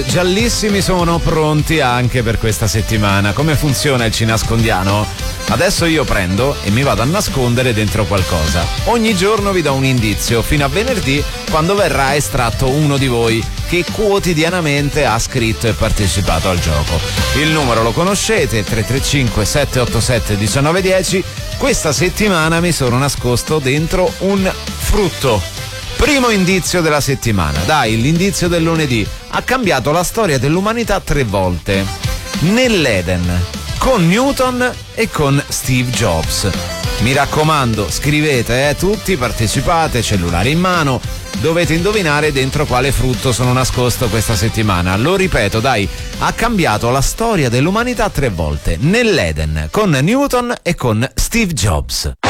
Giallissimi sono pronti anche per questa settimana. Come funziona il Ci nascondiano? Adesso io prendo e mi vado a nascondere dentro qualcosa. Ogni giorno vi do un indizio fino a venerdì, quando verrà estratto uno di voi che quotidianamente ha scritto e partecipato al gioco. Il numero lo conoscete, 335 787 1910. Questa settimana mi sono nascosto dentro un frutto. Primo indizio della settimana, dai, l'indizio del lunedì. Ha cambiato la storia dell'umanità 3 volte. Nell'Eden, con Newton e con Steve Jobs. Mi raccomando, scrivete, tutti, partecipate, cellulare in mano. Dovete indovinare dentro quale frutto sono nascosto questa settimana. Lo ripeto, dai, ha cambiato la storia dell'umanità 3 volte. Nell'Eden, con Newton e con Steve Jobs.